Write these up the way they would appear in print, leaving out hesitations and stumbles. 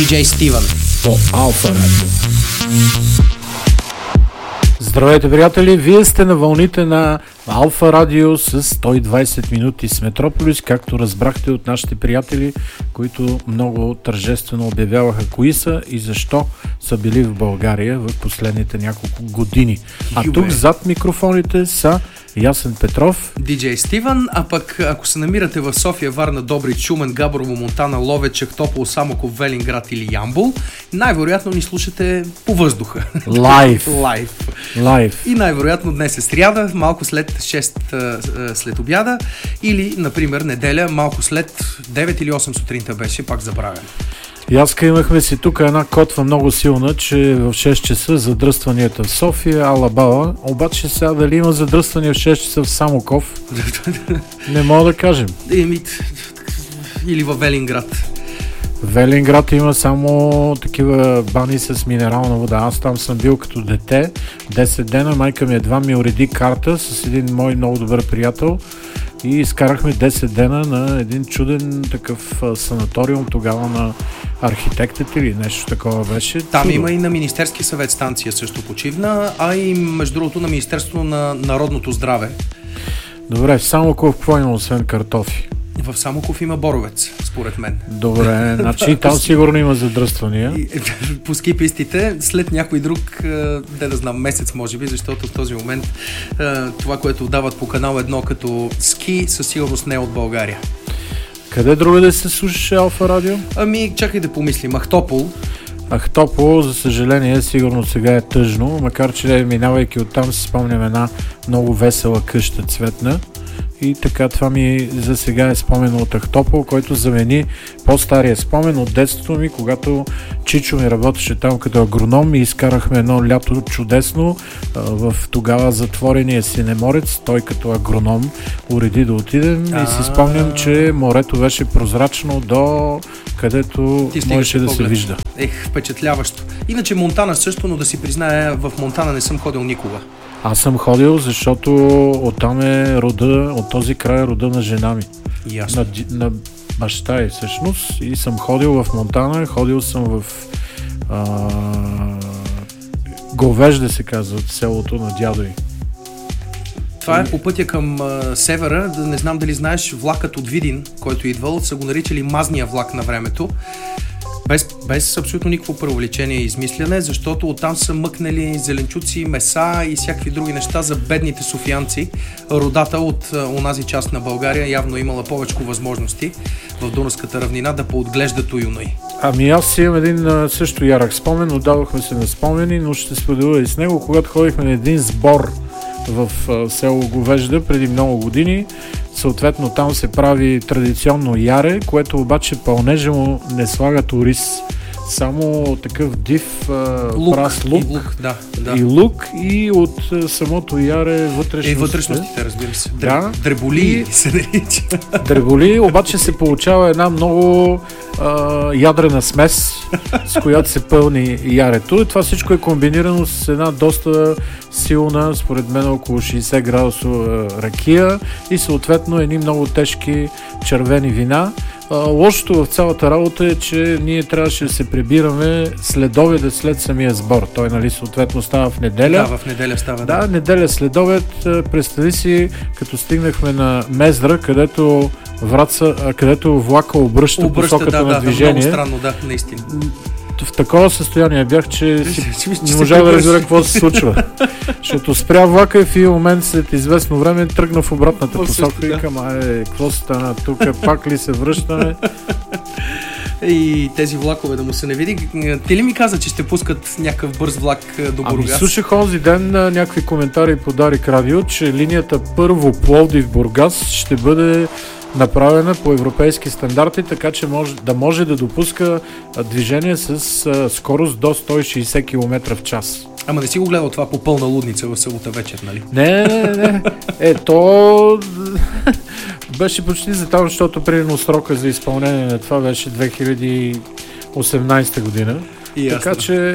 DJ Стивън по Алфа Радио. Здравейте, приятели! Вие сте на вълните на Алфа Радио с 120 минути с Метрополис, както разбрахте от нашите приятели, които много тържествено обявяваха кои са и защо са били в България в последните няколко години. А тук зад микрофоните са Ясен Петров, DJ Стивън, а пък ако се намирате в София, Варна, Добрич, Шумен, Габрово, Монтана, Ловеч, Ахтопол, Самоков, Велинград или Ямбол, най-вероятно ни слушате по въздуха. Лайв. И най-вероятно днес е сряда, малко след 6 след обяда, или, например, неделя, малко след 9 или 8 сутринта беше, пак забравям. И аз имахме си тук една котва много силна, че в 6 часа задръстванията в София, Алабала, обаче сега дали има задръствания в 6 часа в Самоков, не мога да кажем. Или във Велинград. В Велинград има само такива бани с минерална вода. Аз там съм бил като дете, 10 дена, майка ми едва ми уреди карта с един мой много добър приятел и изкарахме 10 дена на един чуден такъв санаториум тогава на архитектите или нещо такова беше. Там чудо. Има и на Министерски съвет станция също почивна, а и между другото на Министерството на народното здраве. Добре, в Самоков какво има освен картофи? В Самоков има Боровец, според мен. Добре, значи там сигурно има задръствания. По ски пистите, след някой друг, да знам, месец може би, защото в този момент това, което дават по канал 1 като ски, със сигурност не е от България. Къде друга да се слушаше Алфа Радио? Ами, чакай да помислим. Ахтопол, за съжаление, сигурно сега е тъжно, макар че минавайки оттам си спомням една много весела къща цветна. И така това ми за сега е спомен от Ахтопол, който замени по-стария спомен от детството ми, когато Чичо ми работеше там като агроном и изкарахме едно лято чудесно в тогава затворения Синеморец. Той като агроном уреди да отидем и си спомням, че морето беше прозрачно до където можеше да се вижда. Впечатляващо. Иначе Монтана също, но да си призная, в Монтана не съм ходил никога. Аз съм ходил, защото оттам е рода, от този край е рода на жена ми. На баща й всъщност. И съм ходил в Монтана, ходил съм в Говежда се казва, селото на дядо й. Това е по пътя към севера, не знам дали знаеш, влакът от Видин, който идвал, са го наричали мазния влак на времето. Без абсолютно никакво преувеличение и измисляне, защото оттам са мъкнали зеленчуци, меса и всякакви други неща за бедните софиянци. Родата от онази част на България явно имала повече възможности в Дунавската равнина да поотглеждат уюнои. Ами аз имам един също ярък спомен, отдавахме се на спомени, но ще споделя и с него, когато ходихме на един сбор в село Говежда преди много години. Съответно там се прави традиционно яре, което обаче пълнежа му не слагат ориз. Само такъв див прас лук. И лук и от самото яре вътрешностите. Вътрешностите, разбира се. Да. Дреболи се нарича. Дреболи, обаче се получава една много ядрена смес, с която се пълни ярето. И това всичко е комбинирано с една доста силна, според мен около 60 градусова ракия и съответно едни много тежки червени вина. Лошото в цялата работа е, че ние трябваше да се прибираме следобед след самия сбор. Той, нали, съответно става в неделя. Да, в неделя става. Да, неделя следобед. Представи си, като стигнахме на Мездра, където влака обръща посоката на движение. Много странно, да, наистина. В такова състояние бях, че не можа да разбера какво се случва. Защото спря влака и в един момент след известно време тръгна в обратната посока и към, какво стана тук, пак ли се връщаме? И тези влакове да му се не види. Ти ли ми каза, че ще пускат някакъв бърз влак до Бургас? Ами слушах онзи ден някакви коментари по Дарик Радио, че линията първо Пловдив-Бургас ще бъде направена по европейски стандарти, така че може да допуска движение с скорост до 160 км в час. Ама не си го гледал това по пълна лудница в събота вечер, нали? Не. То беше почти за там, защото примерно срока за изпълнение на това беше 2018 година. Така че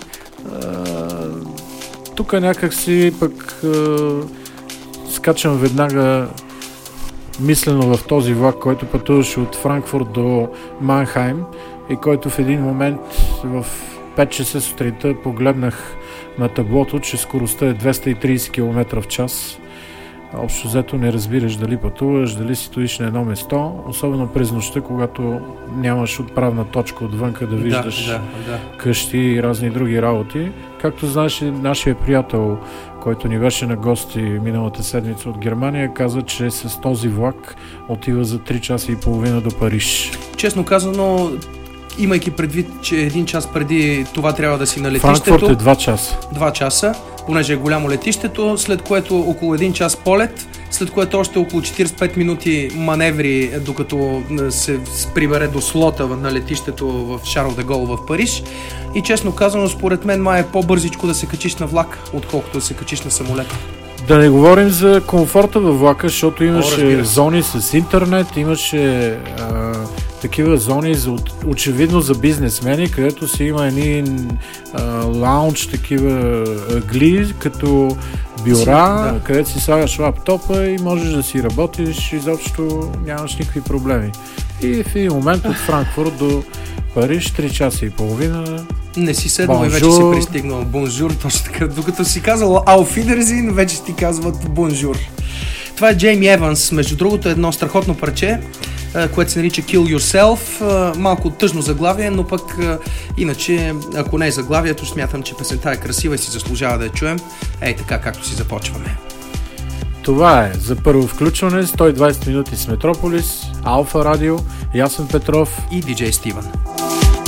тук някак си пък скачам веднага мислено в този влак, който пътуваше от Франкфурт до Манхайм и който в един момент в 5 часа сутринта погледнах на таблото, че скоростта е 230 км в час. Общо взето не разбираш дали пътуваш, дали си стоиш на едно место, особено през нощта, когато нямаш отправна точка отвънка да виждаш къщи и разни други работи. Както знаеш, нашия приятел, който ни беше на гости миналата седмица от Германия, каза, че с този влак отива за 3 часа и половина до Париж. Честно казано, имайки предвид, че 1 час преди това трябва да си на летището... Франкфурт е 2 часа. 2 часа, понеже е голямо летището, след което около 1 час полет, след което още около 45 минути маневри, докато се прибере до слота на летището в Шарл де Гол в Париж. И честно казано, според мен май е по-бързичко да се качиш на влак, отколкото да се качиш на самолет. Да не говорим за комфорта във влака, защото имаше зони с интернет, имаше такива зони очевидно за бизнесмени, където си има едни лаунж, такива ъгли, като бюра, където си слагаш лаптопа и можеш да си работиш, изобщо нямаш никакви проблеми. И в един момент от Франкфурт до Париж 3 часа и половина. Не си седнал и вече си пристигнал. Бонжур, точно така. Докато си казал Ауфидерзин, вече ти казват бонжур. Това е Джейми Еванс. Между другото, едно страхотно парче, което се нарича Kill Yourself. Малко тъжно заглавие, но пък иначе, ако не е заглавието, смятам, че песента е красива и си заслужава да я чуем. Ей така, както си започваме. Това е за първо включване. 120 минути с Метрополис, Алфа Радио, Ясен Петров и диджей Стивън.